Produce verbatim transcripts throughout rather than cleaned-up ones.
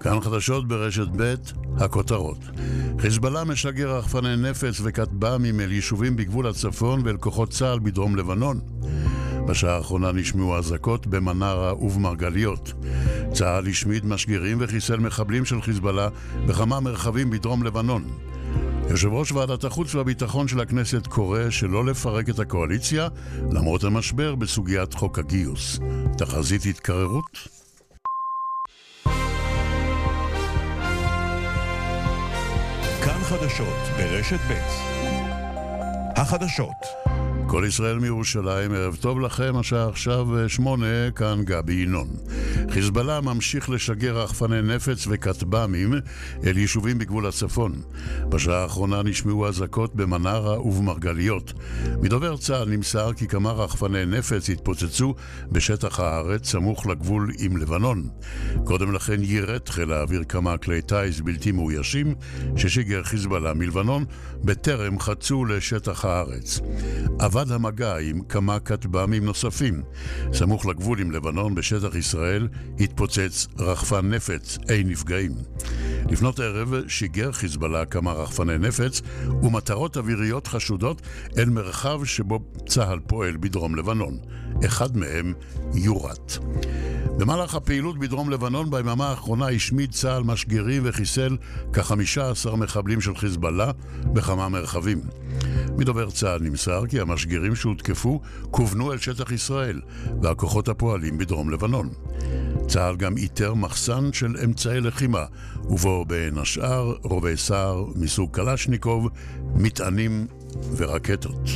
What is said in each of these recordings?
כאן חדשות ברשת ב', הכותרות. חיזבאללה משגר רחפני נפץ וכטב"מים אל יישובים בגבול הצפון ואל כוחות צה"ל בדרום לבנון. בשעה האחרונה נשמעו אזעקות במנרה ובמרגליות. צה"ל השמיד משגרים וחיסל מחבלים של חיזבאללה בכמה מרחבים בדרום לבנון. יושב ראש ועדת החוץ והביטחון של הכנסת קורא שלא לפרק את הקואליציה למרות המשבר בסוגיית חוק הגיוס. תחזית התקררות? כאן חדשות ברשת ב'. החדשות. כל ישראל מירושלים, ערב טוב לכם, השעה עכשיו שמונה, כאן גבי ינון. חיזבאללה ממשיך לשגר רחפני נפץ וכטב"מים אל יישובים בגבול הצפון. בשעה האחרונה נשמעו אזעקות במנרה ובמרגליות. מדובר צה"ל נמסר כי כמה רחפני נפץ התפוצצו בשטח הארץ סמוך לגבול עם לבנון. קודם לכן יירט חיל האוויר כמה כלי טיס בלתי מאוישים ששיגר חיזבאללה מלבנון בטרם חצו לשטח הארץ. עבד המגע עם כמה כטב"מים נוספים. סמוך לגבול עם לבנון בשטח ישראל התפוצץ רחפן נפץ, אין נפגעים. לפנות ערב שיגר חיזבאללה כמה רחפני נפץ ומטרות אוויריות חשודות אל מרחב שבו צה"ל פועל בדרום לבנון. אחד מהם יורט. במהלך הפעילות בדרום לבנון ביממה האחרונה השמיד צה"ל משגרים וחיסל כ-חמישה עשר מחבלים של חיזבאללה בכמה מרחבים. מדובר צה"ל נמסר כי המשגרים שהותקפו כוונו אל שטח ישראל והכוחות הפועלים בדרום לבנון. צה"ל גם איתר מחסן של אמצעי לחימה, ובו בין השאר רובי סער מסוג קלשניקוב, מטענים ורקטות.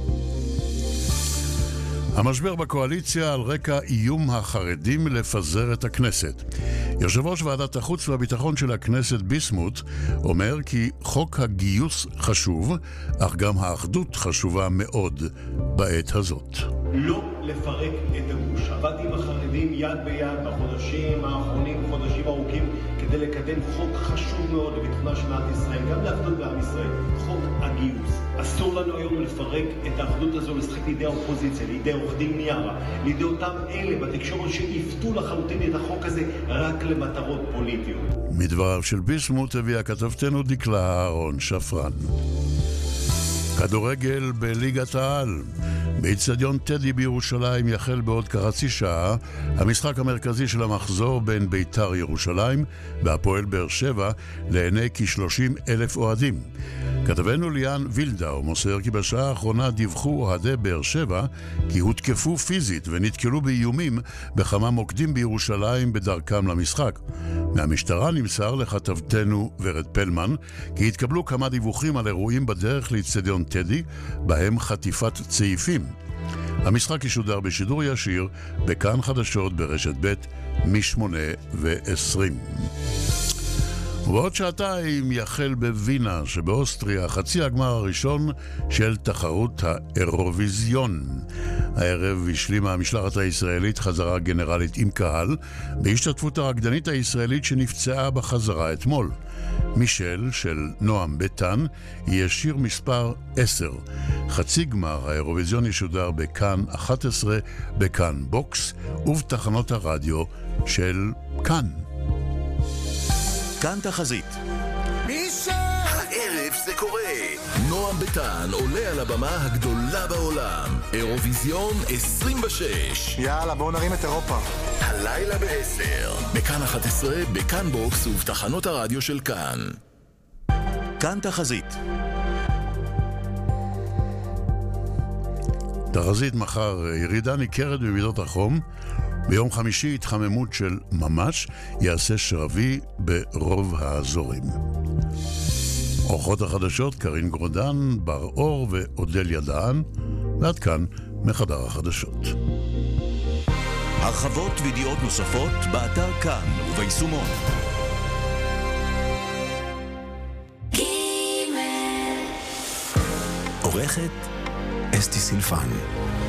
המשבר בקואליציה על רקע איום החרדים לפזר את הכנסת. יושב ראש ועדת החוץ והביטחון של הכנסת ביסמוט אומר כי חוק הגיוס חשוב, אך גם האחדות חשובה מאוד בעת הזאת. לא לפרק את הגוש. עבדתי עם החרדים יד ביד בחודשים האחרונים, חודשים ארוכים, כדי לקדם חוק חשוב מאוד לביטחונה של מדינת ישראל, גם לאחדות בעם ישראל, חוק הגיוס. אסור לנו היום לפרק את האחדות הזו, לשחק לידי האופוזיציה, לידי עורך דין מיארה, לידי אותם אלה בתקשורת שיפתו לחלוטין את החוק הזה רק למטרות פוליטיות. מדבריו של ביסמוט הביאה כתבתנו דקלה אהרון שפרן. כדורגל בליגת העל. באצטדיון טדי בירושלים יחל בעוד כחצי שעה המשחק המרכזי של המחזור בין בית"ר ירושלים והפועל באר שבע לעיני כ-שלושים אלף אוהדים. כתבנו ליאן וילדאו מוסר כי בשעה האחרונה דיווחו אוהדי באר שבע כי הותקפו פיזית ונתקלו באיומים בכמה מוקדים בירושלים בדרכם למשחק. מהמשטרה נמסר לכתבתנו ורד פלמן כי התקבלו כמה דיווחים על אירועים בדרך לאצטדיון טדי, בהם חטיפת צעיפים. המשחק ישודר בשידור ישיר בכאן חדשות ברשת ב' משמונה ועשרים. ובעוד שעתיים יחל בווינה שבאוסטריה חצי הגמר הראשון של תחרות האירוויזיון. הערב השלימה המשלחת הישראלית חזרה גנרלית עם קהל בהשתתפות הרקדנית הישראלית שנפצעה בחזרה אתמול. מישל של נועם ביטן יהיה שיר מספר עשר. חצי גמר האירוויזיון ישודר בכאן אחת עשרה, בכאן בוקס ובתחנות הרדיו של כאן. כאן תחזית. הערב זה קורה. נועם ביטן עולה על הבמה הגדולה בעולם. אירוויזיון עשרים ושש. יאללה, בואו נרים את אירופה. הלילה בעשר. בכאן אחת עשרה, בכאן בוקס ובתחנות הרדיו של כאן. כאן תחזית. תחזית מחר, ירידה ניכרת במידות החום. ביום חמישי התחממות של ממש, יעשה שרבי ברוב האזורים. אורחות החדשות קרין גרודן, בר אור ואודליה דהן, ועד כאן מחדר החדשות. הרחבות וידיעות נוספות באתר כאן וביישומון. עורכת אסתי סילפן.